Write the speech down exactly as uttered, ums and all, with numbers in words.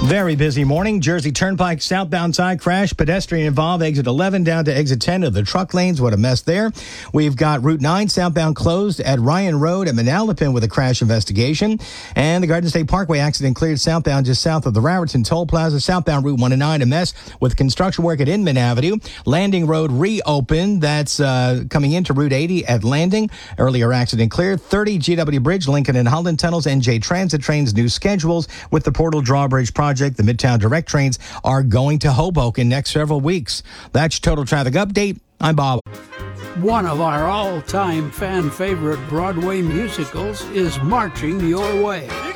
Very busy morning. Jersey Turnpike southbound side crash. Pedestrian involved. Exit eleven down to exit ten of the truck lanes. What a mess there. We've got Route nine southbound closed at Ryan Road at Manalapan with a crash investigation. And the Garden State Parkway accident cleared southbound just south of the Raritan Toll Plaza. Southbound Route one and nine a mess with construction work at Inman Avenue. Landing Road reopened. That's uh, coming into Route eighty at Landing. Earlier accident cleared. thirty G W Bridge, Lincoln and Holland Tunnels. N J Transit trains new schedules with the Portal Drawbridge project. The Midtown Direct trains are going to Hoboken next several weeks. That's your total traffic update. I'm Bob. One of our all-time fan favorite Broadway musicals is marching your way.